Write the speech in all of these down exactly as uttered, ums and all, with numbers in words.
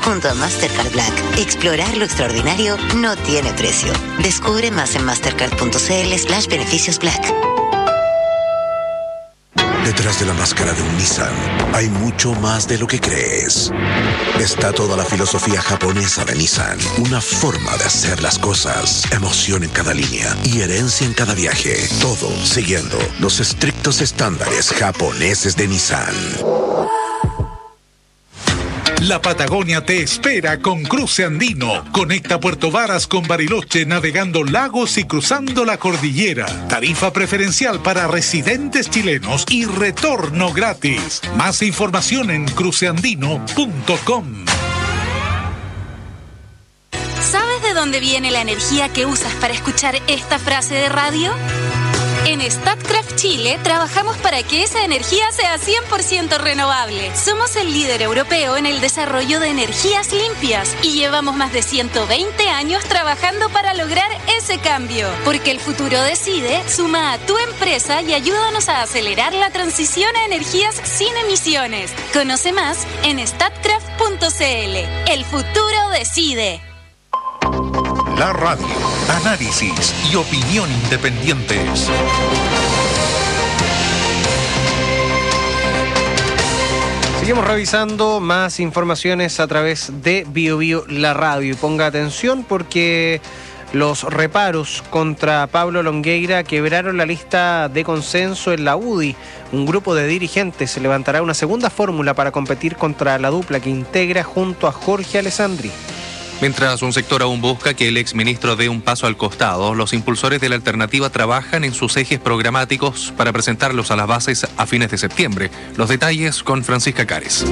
junto a Mastercard Black. Explorar lo extraordinario no tiene precio. Descubre más en mastercard.cl slash beneficios Black. Detrás de la máscara de un Nissan hay mucho más de lo que crees. Está toda la filosofía japonesa de Nissan, una forma de hacer las cosas, emoción en cada línea y herencia en cada viaje. Todo siguiendo los estrictos estándares japoneses de Nissan. La Patagonia te espera con Cruce Andino. Conecta Puerto Varas con Bariloche navegando lagos y cruzando la cordillera. Tarifa preferencial para residentes chilenos y retorno gratis. Más información en cruce andino punto com. ¿Sabes de dónde viene la energía que usas para escuchar esta frase de radio? En Statkraft Chile trabajamos para que esa energía sea cien por ciento renovable. Somos el líder europeo en el desarrollo de energías limpias y llevamos más de ciento veinte años trabajando para lograr ese cambio. Porque el futuro decide, suma a tu empresa y ayúdanos a acelerar la transición a energías sin emisiones. Conoce más en statkraft punto cl. El futuro decide. La radio, análisis y opinión independientes. Seguimos revisando más informaciones a través de Bio Bio La Radio. Y ponga atención porque los reparos contra Pablo Longueira quebraron la lista de consenso en la U D I. Un grupo de dirigentes se levantará una segunda fórmula para competir contra la dupla que integra junto a Jorge Alessandri. Mientras un sector aún busca que el exministro dé un paso al costado, los impulsores de la alternativa trabajan en sus ejes programáticos para presentarlos a las bases a fines de septiembre. Los detalles con Francisca Cares.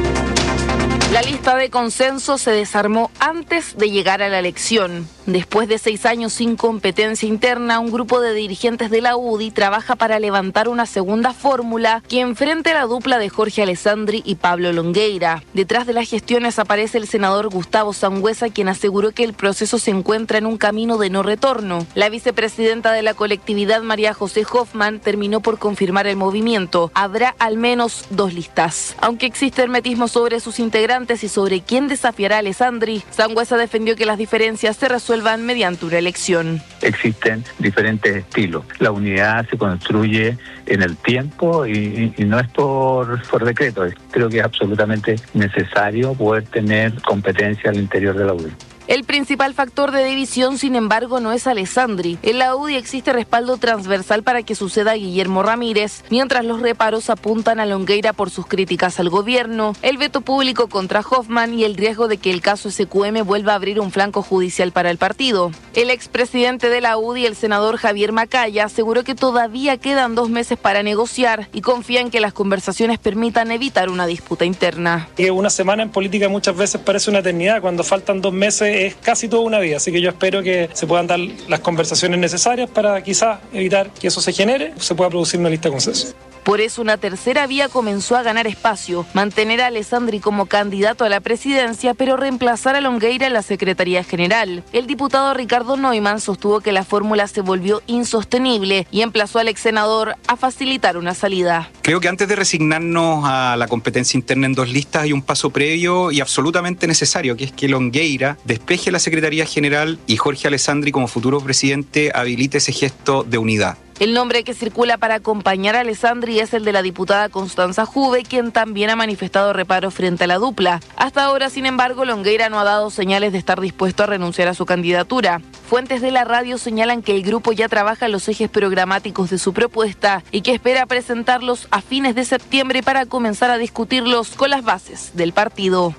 La lista de consenso se desarmó antes de llegar a la elección. Después de seis años sin competencia interna, un grupo de dirigentes de la U D I trabaja para levantar una segunda fórmula que enfrente a la dupla de Jorge Alessandri y Pablo Longueira. Detrás de las gestiones aparece el senador Gustavo Sangüesa, quien aseguró que el proceso se encuentra en un camino de no retorno. La vicepresidenta de la colectividad, María José Hoffman, terminó por confirmar el movimiento. Habrá al menos dos listas. Aunque existe hermetismo sobre sus integrantes y sobre quién desafiará a Alessandri, Sangüesa defendió que las diferencias se resuelvan mediante una elección. Existen diferentes estilos. La unidad se construye en el tiempo y, y no es por, por decreto. Creo que es absolutamente necesario poder tener competencia al interior de la U D I. El principal factor de división, sin embargo, no es Alessandri. En la U D I existe respaldo transversal para que suceda Guillermo Ramírez, mientras los reparos apuntan a Longueira por sus críticas al gobierno, el veto público contra Hoffman y el riesgo de que el caso S Q M vuelva a abrir un flanco judicial para el partido. El expresidente de la U D I, el senador Javier Macaya, aseguró que todavía quedan dos meses para negociar y confía en que las conversaciones permitan evitar una disputa interna. Una semana en política muchas veces parece una eternidad, cuando faltan dos meses es casi toda una vida, así que yo espero que se puedan dar las conversaciones necesarias para quizás evitar que eso se genere, se pueda producir una lista de consenso. Por eso una tercera vía comenzó a ganar espacio, mantener a Alessandri como candidato a la presidencia, pero reemplazar a Longueira en la Secretaría General. El diputado Ricardo Neumann sostuvo que la fórmula se volvió insostenible y emplazó al ex senador a facilitar una salida. Creo que antes de resignarnos a la competencia interna en dos listas hay un paso previo y absolutamente necesario, que es que Longueira despeje la Secretaría General y Jorge Alessandri como futuro presidente habilite ese gesto de unidad. El nombre que circula para acompañar a Alessandri es el de la diputada Constanza Juve, quien también ha manifestado reparo frente a la dupla. Hasta ahora, sin embargo, Longueira no ha dado señales de estar dispuesto a renunciar a su candidatura. Fuentes de la radio señalan que el grupo ya trabaja en los ejes programáticos de su propuesta y que espera presentarlos a fines de septiembre para comenzar a discutirlos con las bases del partido.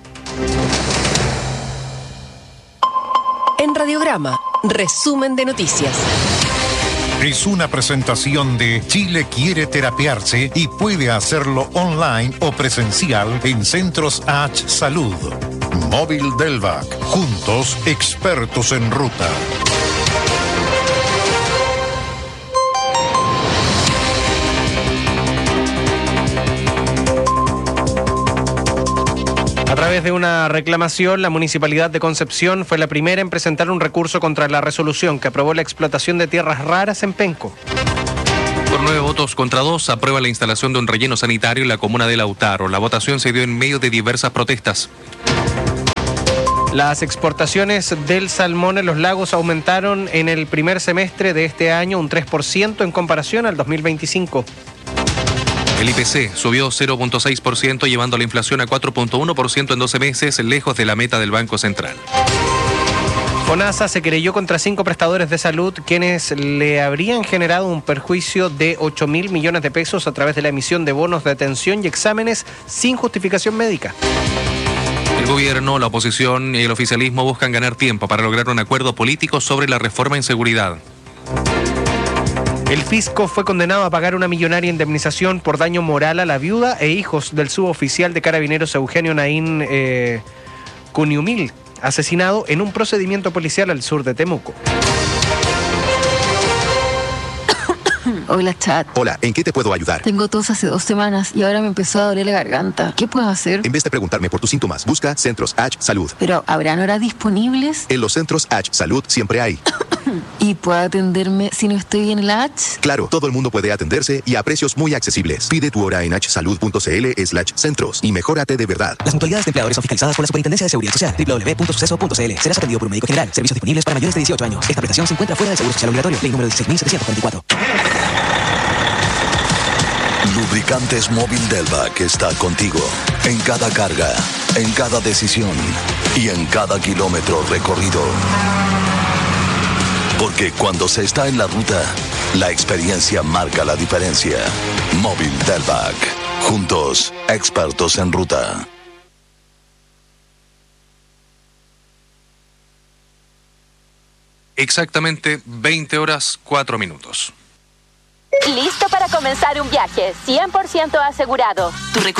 En Radiograma, resumen de noticias. Es una presentación de Chile quiere terapiarse y puede hacerlo online o presencial en Centros H Salud. Móvil Delvac, juntos expertos en ruta. A través de una reclamación, la Municipalidad de Concepción fue la primera en presentar un recurso contra la resolución que aprobó la explotación de tierras raras en Penco. Por nueve votos contra dos, aprueba la instalación de un relleno sanitario en la comuna de Lautaro. La votación se dio en medio de diversas protestas. Las exportaciones del salmón en los lagos aumentaron en el primer semestre de este año un tres por ciento en comparación al dos mil veinticinco. El I P C subió cero punto seis por ciento, llevando la inflación a cuatro punto uno por ciento en doce meses, lejos de la meta del Banco Central. FONASA se querelló contra cinco prestadores de salud quienes le habrían generado un perjuicio de ocho mil millones de pesos a través de la emisión de bonos de atención y exámenes sin justificación médica. El gobierno, la oposición y el oficialismo buscan ganar tiempo para lograr un acuerdo político sobre la reforma en seguridad. El fisco fue condenado a pagar una millonaria indemnización por daño moral a la viuda e hijos del suboficial de Carabineros Eugenio Naín eh, Cuniumil, asesinado en un procedimiento policial al sur de Temuco. Hola, chat. Hola, ¿en qué te puedo ayudar? Tengo tos hace dos semanas y ahora me empezó a doler la garganta. ¿Qué puedo hacer? En vez de preguntarme por tus síntomas, busca Centros H Salud. Pero, ¿habrán horas disponibles? En los Centros H Salud siempre hay. ¿Y puedo atenderme si no estoy en la H? Claro, todo el mundo puede atenderse y a precios muy accesibles. Pide tu hora en hsalud.cl slash centros y mejórate de verdad. Las mutualidades de empleadores son fiscalizadas por la Superintendencia de Seguridad Social. doble u doble u doble u punto suceso punto c l. Serás atendido por un médico general. Servicios disponibles para mayores de dieciocho años. Esta prestación se encuentra fuera del Seguro Social Obligatorio. Ley número dieciséis mil setecientos cuarenta y cuatro. Lubricantes Móvil Delvac está contigo en cada carga, en cada decisión y en cada kilómetro recorrido. Porque cuando se está en la ruta, la experiencia marca la diferencia. Móvil Delvac. Juntos, expertos en ruta. Exactamente veinte horas, cuatro minutos. Listo para comenzar un viaje, cien por ciento asegurado. Tu